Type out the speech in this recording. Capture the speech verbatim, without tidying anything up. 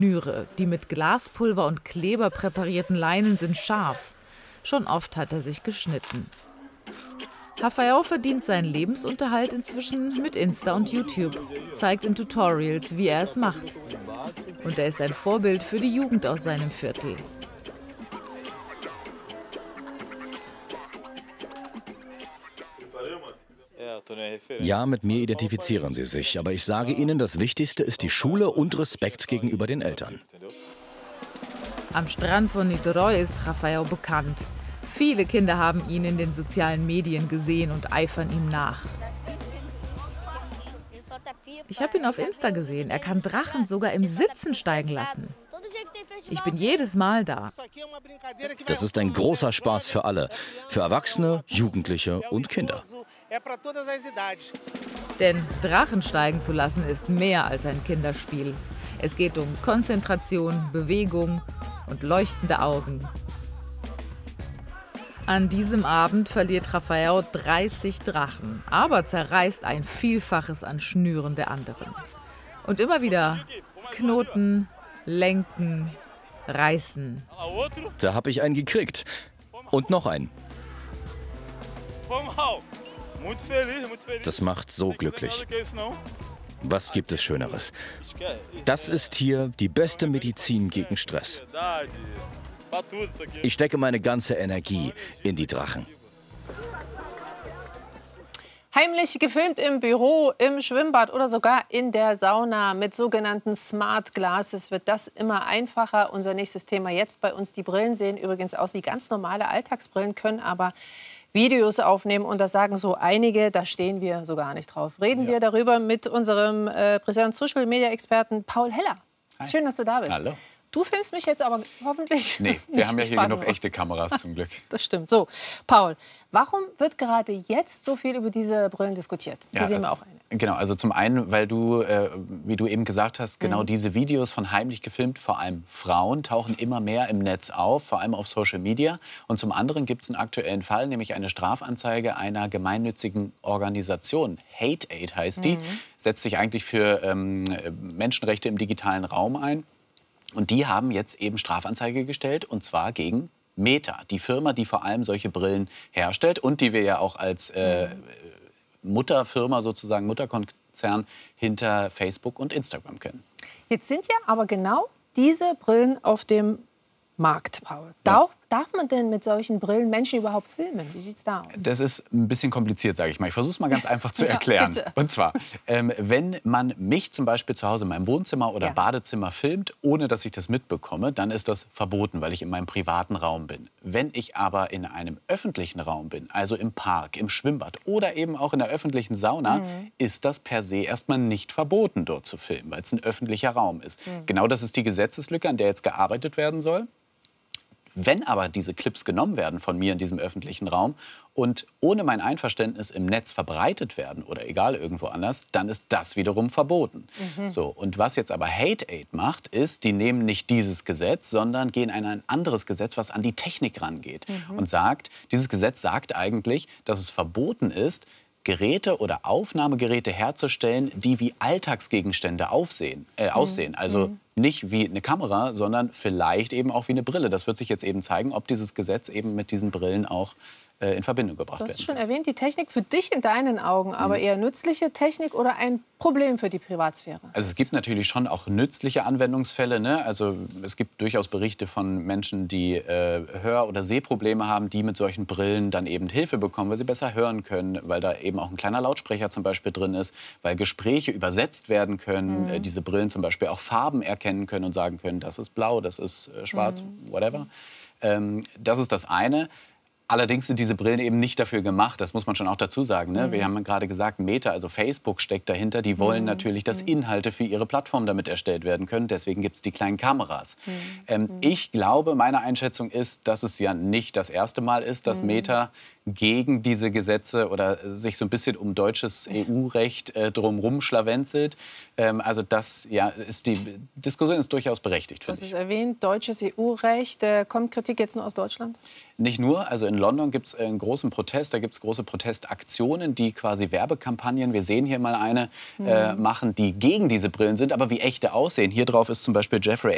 Schnüre, die mit Glaspulver und Kleber präparierten Leinen sind scharf. Schon oft hat er sich geschnitten. Rafael verdient seinen Lebensunterhalt inzwischen mit Insta und YouTube, zeigt in Tutorials, wie er es macht. Und er ist ein Vorbild für die Jugend aus seinem Viertel. Ja, mit mir identifizieren sie sich, aber ich sage ihnen, das Wichtigste ist die Schule und Respekt gegenüber den Eltern. Am Strand von Niterói ist Rafael bekannt. Viele Kinder haben ihn in den sozialen Medien gesehen und eifern ihm nach. Ich habe ihn auf Insta gesehen. Er kann Drachen sogar im Sitzen steigen lassen. Ich bin jedes Mal da. Das ist ein großer Spaß für alle. Für Erwachsene, Jugendliche und Kinder. Denn Drachen steigen zu lassen ist mehr als ein Kinderspiel. Es geht um Konzentration, Bewegung und leuchtende Augen. An diesem Abend verliert Rafael dreißig Drachen, aber zerreißt ein Vielfaches an Schnüren der anderen. Und immer wieder Knoten, lenken, reißen. Da habe ich einen gekriegt. Und noch einen. Das macht so glücklich. Was gibt es Schöneres? Das ist hier die beste Medizin gegen Stress. Ich stecke meine ganze Energie in die Drachen. Heimlich gefilmt im Büro, im Schwimmbad oder sogar in der Sauna mit sogenannten Smart Glasses wird das immer einfacher. Unser nächstes Thema jetzt bei uns. Die Brillen sehen übrigens aus wie ganz normale Alltagsbrillen, können aber Videos aufnehmen. Und das sagen so einige, da stehen wir so gar nicht drauf. Reden ja. wir darüber mit unserem äh, Präsenz-Social-Media-Experten Paul Heller. Hi. Schön, dass du da bist. Hallo. Du filmst mich jetzt aber hoffentlich Nee, wir nicht haben ja hier spannend. genug echte Kameras zum Glück. Das stimmt. So, Paul, warum wird gerade jetzt so viel über diese Brillen diskutiert? Hier Ja, sehen wir auch eine. Genau, also zum einen, weil du, äh, wie du eben gesagt hast, genau Mhm. diese Videos von heimlich gefilmt, vor allem Frauen, tauchen immer mehr im Netz auf, vor allem auf Social Media. Und zum anderen gibt es einen aktuellen Fall, nämlich eine Strafanzeige einer gemeinnützigen Organisation. Hate Aid heißt die, Mhm. setzt sich eigentlich für ähm, Menschenrechte im digitalen Raum ein. Und die haben jetzt eben Strafanzeige gestellt, und zwar gegen Meta, die Firma, die vor allem solche Brillen herstellt und die wir ja auch als äh, Mutterfirma, sozusagen Mutterkonzern hinter Facebook und Instagram kennen. Jetzt sind ja aber genau diese Brillen auf dem Markt, Paul. Darf, darf man denn mit solchen Brillen Menschen überhaupt filmen? Wie sieht's da aus? Das ist ein bisschen kompliziert, sage ich mal. Ich versuche es mal ganz einfach zu Ja, erklären. bitte. Und zwar, ähm, wenn man mich zum Beispiel zu Hause in meinem Wohnzimmer oder Ja. Badezimmer filmt, ohne dass ich das mitbekomme, dann ist das verboten, weil ich in meinem privaten Raum bin. Wenn ich aber in einem öffentlichen Raum bin, also im Park, im Schwimmbad oder eben auch in der öffentlichen Sauna, Mhm. ist das per se erstmal nicht verboten, dort zu filmen, weil es ein öffentlicher Raum ist. Mhm. Genau das ist die Gesetzeslücke, an der jetzt gearbeitet werden soll. Wenn aber diese Clips genommen werden von mir in diesem öffentlichen Raum und ohne mein Einverständnis im Netz verbreitet werden oder egal irgendwo anders, dann ist das wiederum verboten. Mhm. So, und was jetzt aber Hate Aid macht, ist, die nehmen nicht dieses Gesetz, sondern gehen in ein anderes Gesetz, was an die Technik rangeht. Mhm. Und sagt, dieses Gesetz sagt eigentlich, dass es verboten ist, Geräte oder Aufnahmegeräte herzustellen, die wie Alltagsgegenstände aufsehen, äh, aussehen. Also Mhm. nicht wie eine Kamera, sondern vielleicht eben auch wie eine Brille. Das wird sich jetzt eben zeigen, ob dieses Gesetz eben mit diesen Brillen auch äh, in Verbindung gebracht Du werden hast es schon kann. erwähnt, die Technik für dich in deinen Augen, aber eher nützliche Technik oder ein Problem für die Privatsphäre? Also es gibt natürlich schon auch nützliche Anwendungsfälle. Ne? Also es gibt durchaus Berichte von Menschen, die äh, Hör- oder Sehprobleme haben, die mit solchen Brillen dann eben Hilfe bekommen, weil sie besser hören können, weil da eben auch ein kleiner Lautsprecher zum Beispiel drin ist, weil Gespräche übersetzt werden können, Mhm. äh, diese Brillen zum Beispiel auch Farben erkennen können und sagen können, das ist blau, das ist äh, schwarz, Mhm. whatever. Ähm, das ist das eine. Allerdings sind diese Brillen eben nicht dafür gemacht, das muss man schon auch dazu sagen. Ne? Mhm. Wir haben gerade gesagt, Meta, also Facebook steckt dahinter. Die wollen Mhm. natürlich, dass Inhalte für ihre Plattform damit erstellt werden können. Deswegen gibt es die kleinen Kameras. Mhm. Ähm, ich glaube, meine Einschätzung ist, dass es ja nicht das erste Mal ist, dass Mhm. Meta gegen diese Gesetze oder sich so ein bisschen um deutsches E U-Recht äh, drumherum schlawenzelt. Ähm, also das, ja, ist die Diskussion ist durchaus berechtigt, Du finde hast ich. es erwähnt, deutsches E U-Recht. Äh, kommt Kritik jetzt nur aus Deutschland? Nicht nur, also in London gibt es einen großen Protest, da gibt es große Protestaktionen, die quasi Werbekampagnen, wir sehen hier mal eine, äh, machen, die gegen diese Brillen sind, aber wie echte aussehen. Hier drauf ist zum Beispiel Jeffrey